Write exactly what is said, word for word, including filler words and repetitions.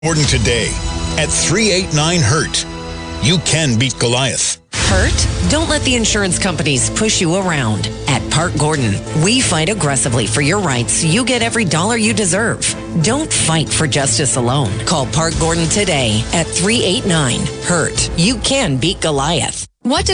Gordon today at three eight nine hurt. You can beat Goliath. Hurt? Don't let the insurance companies push you around. At Park Gordon, we fight aggressively for your rights. You get every dollar you deserve. Don't fight for justice alone. Call Park Gordon today at three eight nine hurt. You can beat Goliath. What does